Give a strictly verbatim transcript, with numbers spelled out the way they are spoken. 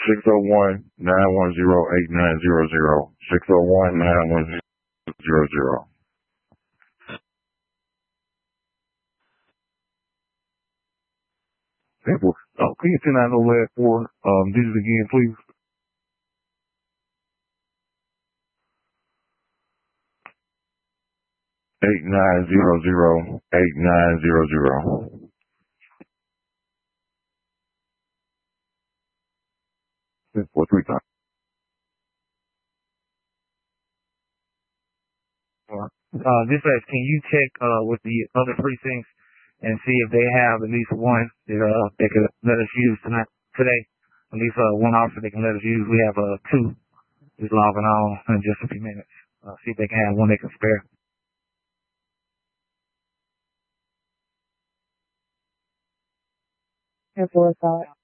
six oh one, nine one zero, eight nine zero zero. six oh one, nine one zero zero. Simple. Oh, can you send out the last four um, digits again, please? Eight nine zero zero. Eight nine zero zero. Simple. Three times. Uh, dispatch, can you check uh, with the other precincts and see if they have at least one that uh, they could let us use tonight, today? At least uh, one officer they can let us use. We have uh, two just logging on in just a few minutes. Uh, see if they can have one they can spare. Air Force,